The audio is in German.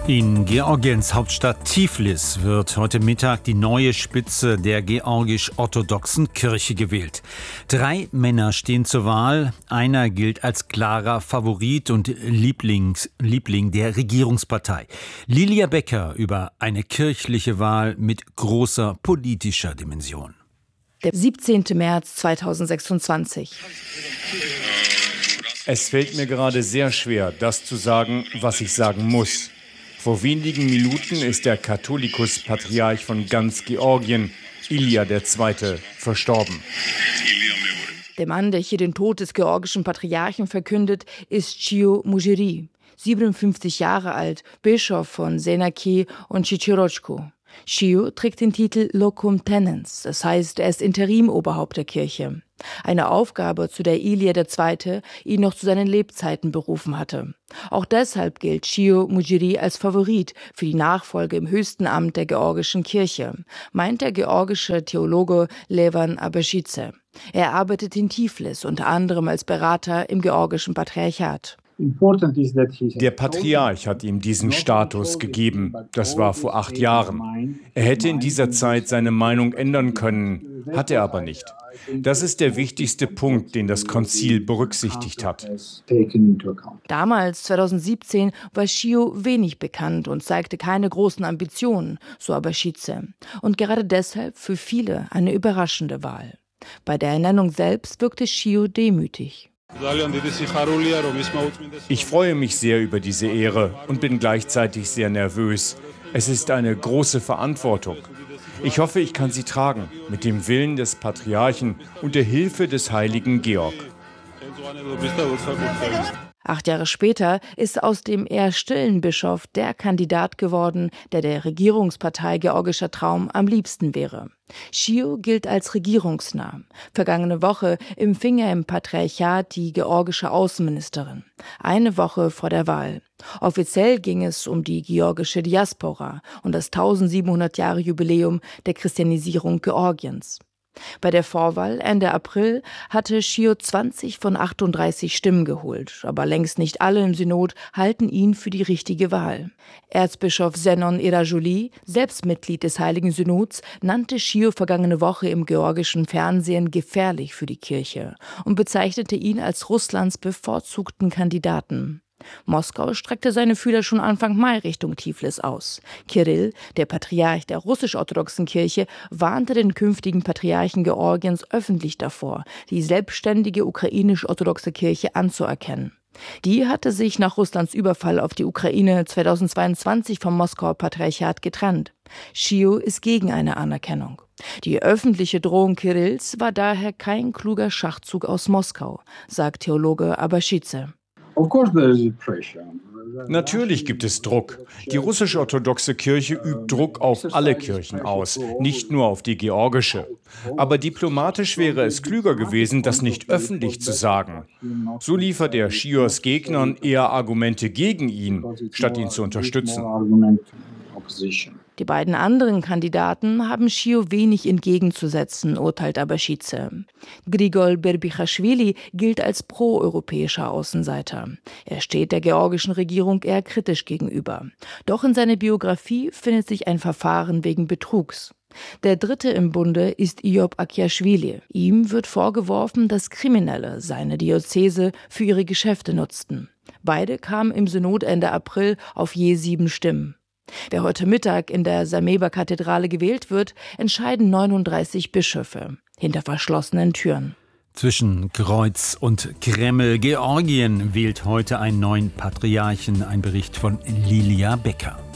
In Georgiens Hauptstadt Tiflis wird heute Mittag die neue Spitze der georgisch-orthodoxen Kirche gewählt. 3 Männer stehen zur Wahl. Einer gilt als klarer Favorit und Liebling der Regierungspartei. Lilia Becker über eine kirchliche Wahl mit großer politischer Dimension. Der 17. März 2026. Es fällt mir gerade sehr schwer, das zu sagen, was ich sagen muss. Vor wenigen Minuten ist der Katholikus-Patriarch von ganz Georgien, Ilija II., verstorben. Der Mann, der hier den Tod des georgischen Patriarchen verkündet, ist Chio Mujeri, 57 Jahre alt, Bischof von Senaki und Chichirochko. Chio trägt den Titel Locum Tenens, das heißt, er ist Interimoberhaupt der Kirche. Eine Aufgabe, zu der Ilija II. Ihn noch zu seinen Lebzeiten berufen hatte. Auch deshalb gilt Chio Mujeri als Favorit für die Nachfolge im höchsten Amt der georgischen Kirche, meint der georgische Theologe Levan Abashidze. Er arbeitet in Tiflis, unter anderem als Berater im georgischen Patriarchat. Der Patriarch hat ihm diesen Status gegeben. Das war vor 8 Jahren. Er hätte in dieser Zeit seine Meinung ändern können, hat er aber nicht. Das ist der wichtigste Punkt, den das Konzil berücksichtigt hat. Damals, 2017, war Chio wenig bekannt und zeigte keine großen Ambitionen, so Abashidze. Und gerade deshalb für viele eine überraschende Wahl. Bei der Ernennung selbst wirkte Chio demütig. Ich freue mich sehr über diese Ehre und bin gleichzeitig sehr nervös. Es ist eine große Verantwortung. Ich hoffe, ich kann sie tragen, mit dem Willen des Patriarchen und der Hilfe des heiligen Georg. 8 Jahre später ist aus dem eher stillen Bischof der Kandidat geworden, der Regierungspartei Georgischer Traum am liebsten wäre. Chio gilt als regierungsnah. Vergangene Woche empfing er im Patriarchat die georgische Außenministerin. Eine Woche vor der Wahl. Offiziell ging es um die georgische Diaspora und das 1700-Jahre-Jubiläum der Christianisierung Georgiens. Bei der Vorwahl Ende April hatte Chio 20 von 38 Stimmen geholt, aber längst nicht alle im Synod halten ihn für die richtige Wahl. Erzbischof Zenon Irazjoli, selbst Mitglied des Heiligen Synods, nannte Chio vergangene Woche im georgischen Fernsehen gefährlich für die Kirche und bezeichnete ihn als Russlands bevorzugten Kandidaten. Moskau streckte seine Fühler schon Anfang Mai Richtung Tiflis aus. Kirill, der Patriarch der russisch-orthodoxen Kirche, warnte den künftigen Patriarchen Georgiens öffentlich davor, die selbstständige ukrainisch-orthodoxe Kirche anzuerkennen. Die hatte sich nach Russlands Überfall auf die Ukraine 2022 vom Moskauer Patriarchat getrennt. Chio ist gegen eine Anerkennung. Die öffentliche Drohung Kirills war daher kein kluger Schachzug aus Moskau, sagt Theologe Abashidze. Natürlich gibt es Druck. Die russisch-orthodoxe Kirche übt Druck auf alle Kirchen aus, nicht nur auf die georgische. Aber diplomatisch wäre es klüger gewesen, das nicht öffentlich zu sagen. So liefert er Chios Gegnern eher Argumente gegen ihn, statt ihn zu unterstützen. Die beiden anderen Kandidaten haben Chio wenig entgegenzusetzen, urteilt Abashidze. Grigol Berbichashvili gilt als proeuropäischer Außenseiter. Er steht der georgischen Regierung eher kritisch gegenüber. Doch in seiner Biografie findet sich ein Verfahren wegen Betrugs. Der dritte im Bunde ist Iyop Akiashvili. Ihm wird vorgeworfen, dass Kriminelle seine Diözese für ihre Geschäfte nutzten. Beide kamen im Synod Ende April auf je 7 Stimmen. Wer heute Mittag in der Sameba-Kathedrale gewählt wird, entscheiden 39 Bischöfe hinter verschlossenen Türen. Zwischen Kreuz und Kreml. Georgien wählt heute einen neuen Patriarchen. Ein Bericht von Lilia Becker.